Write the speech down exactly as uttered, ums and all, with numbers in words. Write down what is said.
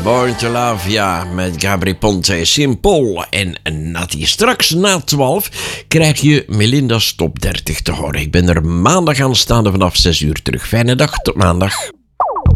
Born to Love, ja, met Gabri Ponte, Simpol en Natty. Straks na twaalf krijg je Melinda's Top dertig te horen. Ik ben er maandag aanstaande vanaf zes uur terug. Fijne dag, tot maandag.